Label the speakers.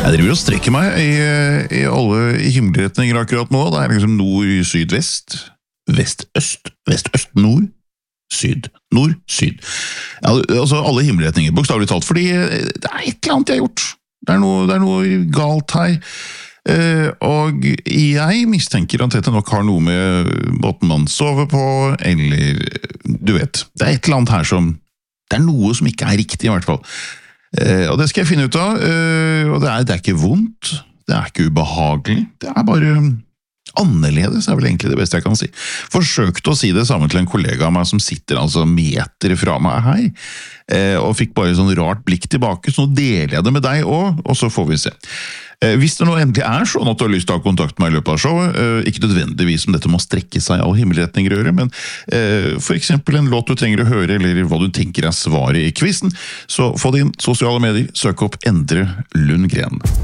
Speaker 1: Jeg driver og strekker meg i alle himmelretninger akkurat nå. Det liksom nord, syd, vest, vest, øst, vest, øst, nord, syd, Ja, altså alle himmelretninger, bokstavelig talt, fordi det et eller annet jeg har gjort. Det noe galt her. Og jeg mistenker at dette nok har noe med måten man sover på, eller du vet, det et eller annet her som, det noe som ikke riktig i hvert fall. Og det skal jeg finne ut av, og det ikke vondt, det ikke ubehagelig, det bare annerledes, vel egentlig det beste jeg kan si. Forsøkte å si det samme til en kollega av meg som sitter altså meter fra meg her, og fikk bare sånn rart blikk tilbake, så nå deler jeg det med deg også, og så får vi se. Hvis det nå endelig sånn at du har lyst til å ha kontakt med meg i løpet av showet, ikke nødvendigvis om dette må strekke seg all himmelretninger å gjøre, men for eksempel en låt du trenger å høre, eller hva du tenker svaret i quizen, så få din sosiale medier, søk opp Endre Lundgren.